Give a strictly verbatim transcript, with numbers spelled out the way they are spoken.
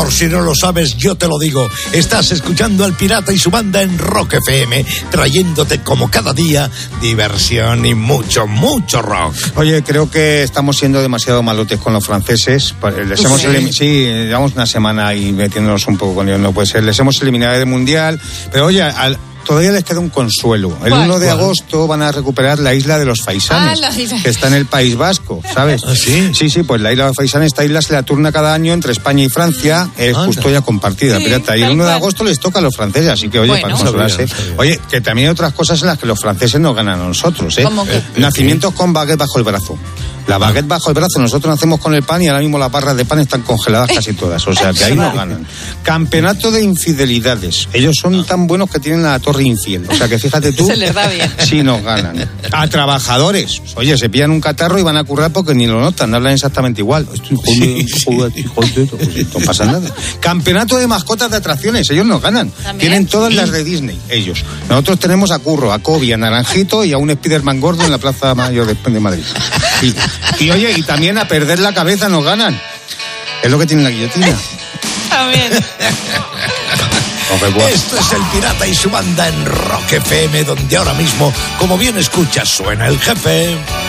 Por si no lo sabes, yo te lo digo. Estás escuchando al Pirata y su banda en Rock F M, trayéndote como cada día diversión y mucho, mucho rock. Oye, creo que estamos siendo demasiado malotes con los franceses. Les hemos sí. elim- sí, llevamos una semana ahí metiéndonos un poco con ellos, no puede ser. Les hemos eliminado del Mundial, pero oye, al... todavía les queda un consuelo. El ¿Cuál? uno de ¿Cuál? agosto van a recuperar la isla de los Faisanes, Ah, la isla. que está en el País Vasco, ¿sabes? ¿Ah, sí? Sí, sí, pues la isla de los Faisanes, esta isla se la turna cada año entre España y Francia, es Anda. custodia compartida, Sí, pirata. Y el tal uno de cual. agosto les toca a los franceses, así que oye, Bueno. para consolarse. No sabía, no sabía. Oye, que también hay otras cosas en las que los franceses nos ganan a nosotros, ¿eh? ¿Cómo qué? Nacimientos con baguette bajo el brazo. La baguette bajo el brazo, nosotros nacemos con el pan y ahora mismo las barras de pan están congeladas casi todas, o sea que ahí nos ganan. Campeonato de infidelidades, ellos son tan buenos que tienen la torre infiel, o sea que fíjate tú, Se les da bien. sí nos ganan. A trabajadores, oye, se pillan un catarro y van a currar porque ni lo notan, no hablan exactamente igual. Estoy joder, joder, joder, pues no pasa nada. Campeonato de mascotas de atracciones, ellos nos ganan. ¿También? Tienen todas las de Disney, ellos. Nosotros tenemos a Curro, a Kobe, a Naranjito y a un Spiderman gordo en la Plaza Mayor de, de Madrid. Y, y oye, y también a perder la cabeza nos ganan. Es lo que tiene la guillotina. También. Esto es el Pirata y su banda en Rock F M, donde ahora mismo, como bien escuchas, suena el jefe.